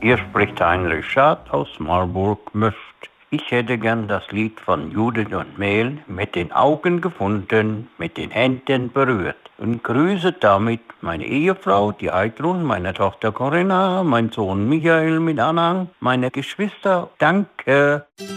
Hier spricht Heinrich Schad aus Marburg-Möst. Ich hätte gern das Lied von Judith und Mehl mit den Augen gefunden, mit den Händen berührt. Und grüße damit meine Ehefrau, die Heidrun, meine Tochter Corinna, mein Sohn Michael mit Anhang, meine Geschwister. Danke.